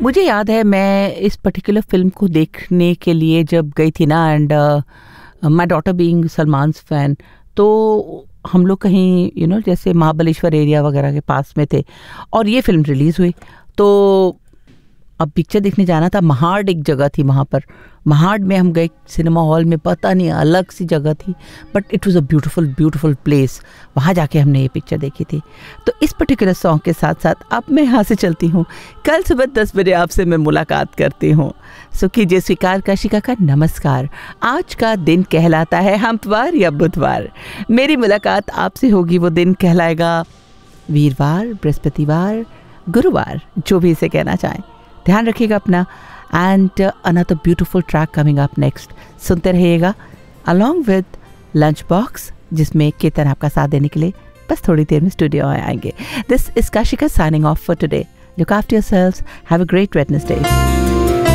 मुझे याद है मैं इस पर्टिकुलर फ़िल्म को देखने के लिए जब गई थी ना, and my daughter being सलमान्स fan, तो हम लोग कहीं जैसे महाबलेश्वर एरिया वगैरह के पास में थे और ये फ़िल्म रिलीज़ हुई। तो अब पिक्चर देखने जाना था। महाड एक जगह थी, वहाँ पर महाड में हम गए सिनेमा हॉल में, पता नहीं अलग सी जगह थी, but it was a beautiful beautiful place. वहाँ जाके हमने ये पिक्चर देखी थी। तो इस पर्टिकुलर सॉन्ग के साथ साथ अब मैं यहाँ से चलती हूँ। कल सुबह 10 बजे आपसे मैं मुलाकात करती हूँ। सो कीजिए स्वीकार काशिका का नमस्कार। आज का दिन कहलाता है हमतवार या बुधवार। मेरी मुलाकात आपसे होगी, वो दिन कहलाएगा वीरवार, बृहस्पतिवार, गुरुवार, जो भी इसे कहना चाहें। ध्यान रखिएगा अपना। And another beautiful track coming up next, सुनते रहिएगा अलॉन्ग विद लंच बॉक्स, जिसमें केतन आपका साथ देने के लिए बस थोड़ी देर में स्टूडियो में आएंगे। This is Kashika signing off for today. Look after yourselves, have a great Wednesday.